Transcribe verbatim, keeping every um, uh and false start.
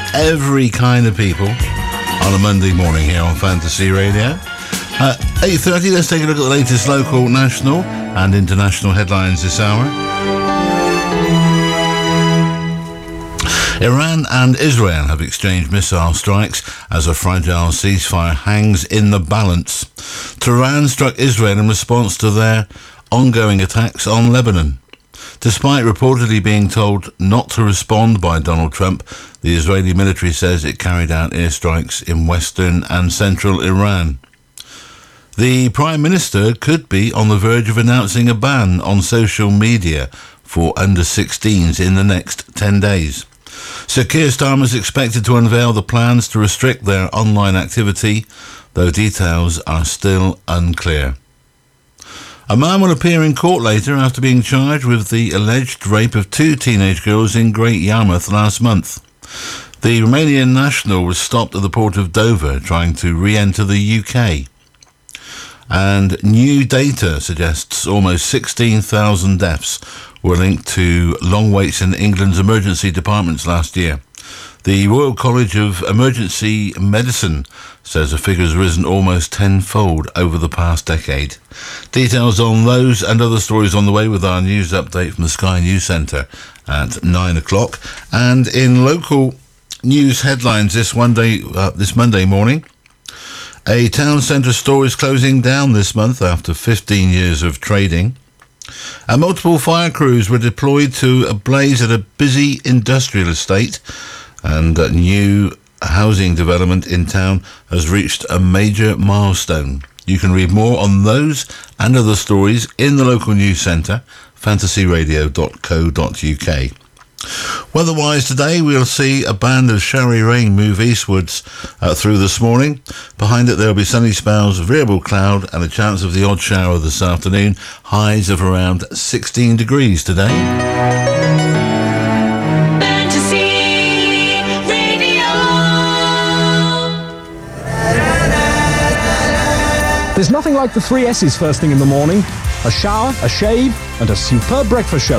every kind of people on a Monday morning here on Fantasy Radio. Uh, eight thirty, let's take a look at the latest local, national and international headlines this hour. Iran and Israel have exchanged missile strikes as a fragile ceasefire hangs in the balance. Tehran struck Israel in response to their ongoing attacks on Lebanon. Despite reportedly being told not to respond by Donald Trump, the Israeli military says it carried out airstrikes in western and central Iran. The Prime Minister could be on the verge of announcing a ban on social media for under sixteens in the next ten days. Sir Keir Starmer is expected to unveil the plans to restrict their online activity, though details are still unclear. A man will appear in court later after being charged with the alleged rape of two teenage girls in Great Yarmouth last month. The Romanian national was stopped at the port of Dover trying to re-enter the U K. And new data suggests almost sixteen thousand deaths were linked to long waits in England's emergency departments last year. The Royal College of Emergency Medicine says the figure has risen almost tenfold over the past decade. Details on those and other stories on the way with our news update from the Sky News Centre at nine o'clock. And in local news headlines this one day, uh, this Monday morning, a town centre store is closing down this month after fifteen years of trading. And multiple fire crews were deployed to a blaze at a busy industrial estate, and a new housing development in town has reached a major milestone. You can read more on those and other stories in the local news centre, fantasy radio dot co dot uk. Weather-wise today, we'll see a band of showery rain move eastwards uh, through this morning. Behind it, there'll be sunny spells, variable cloud, and a chance of the odd shower this afternoon. Highs of around sixteen degrees today. Fantasy Radio. There's nothing like the three S's first thing in the morning. A shower, a shave, and a superb breakfast show.